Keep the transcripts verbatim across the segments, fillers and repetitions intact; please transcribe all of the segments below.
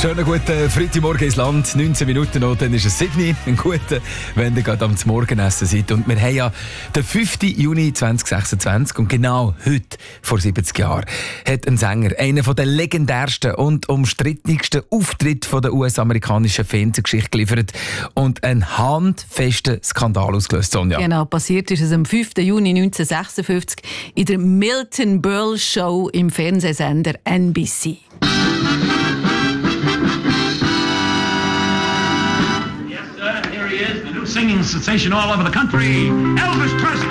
Schönen guten Freitagmorgen ins Land. neunzehn Minuten noch, dann ist es Sydney. Ein guter, wenn ihr gerade am Morgenessen seid. Und wir haben ja den fünften Juni zweitausendsechsundzwanzig und genau heute, vor siebzig Jahren, hat ein Sänger einen der legendärsten und umstrittensten Auftritte der U S-amerikanischen Fernsehgeschichte geliefert und einen handfesten Skandal ausgelöst, Sonja. Genau, passiert ist es am fünften Juni neunzehnhundertsechsundfünfzig in der Milton Berle Show im Fernsehsender N B C. Singing sensation all over the country, Elvis Presley.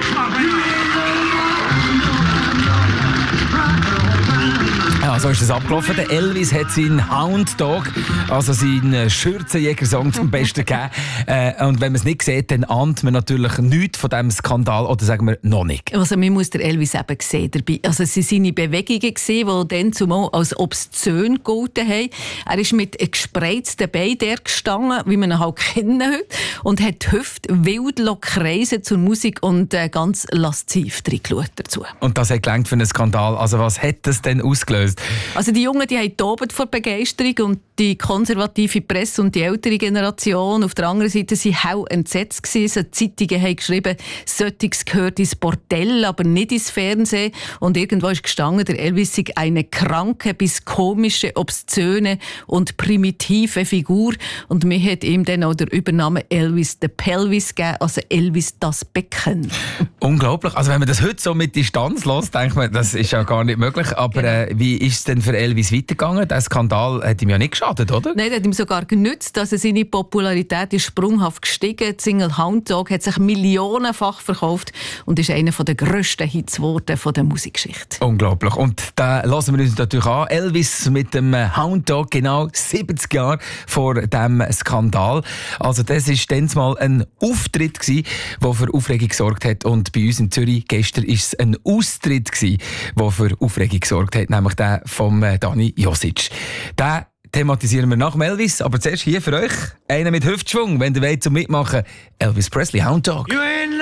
Ja, so ist es abgelaufen. Der Elvis hat seinen Hound Dog, also seinen Schürzenjäger-Song zum Besten gegeben. Äh, und wenn man es nicht sieht, dann ahnt man natürlich nichts von diesem Skandal, oder sagen wir noch nicht. Also man muss den Elvis eben sehen dabei. Also es waren seine Bewegungen, die dann zumal als obszön gegolten haben. Er ist mit gespreizten Beinen gestanden, wie man ihn halt kennen heute, und hat die Hüfte wild kreisen zur Musik und äh, ganz lasziv reingeschaut dazu. Und das hat gelangt für einen Skandal. Also was hat das denn ausgelöst? Also die Jungen, die haben tobt vor Begeisterung und die konservative Presse und die ältere Generation auf der anderen Seite waren hell entsetzt gewesen. Die Zeitungen haben geschrieben, «Solches gehört ins Bordell, aber nicht ins Fernsehen». Und irgendwo ist gestanden, der Elvis sei eine kranke bis komische, obszöne und primitive Figur. Und mir hat ihm dann auch der Übername Elvis the Pelvis gegeben, also Elvis das Becken. Unglaublich. Also wenn man das heute so mit Distanz lässt, denkt man, das ist ja gar nicht möglich. Aber genau. äh, wie ist es denn für Elvis weitergegangen? Der Skandal hat ihm ja nicht geschadet, oder? Nein, der hat ihm sogar genützt. Also seine Popularität ist sprunghaft gestiegen. Die Single «Hound Dog» hat sich millionenfach verkauft und ist einer der grössten Hits geworden von der Musikgeschichte. Unglaublich. Und da lassen wir uns natürlich an. Elvis mit dem «Hound Dog», genau siebzig Jahre vor dem Skandal. Also das war dann mal ein Auftritt, der für Aufregung gesorgt hat. Und bei uns in Zürich gestern war es ein Austritt, der für Aufregung gesorgt hat, nämlich der von Dani Josic. Den thematisieren wir nach Elvis, aber zuerst hier für euch einen mit Hüftschwung, wenn ihr wollt zum Mitmachen. Elvis Presley, «Hound Dog».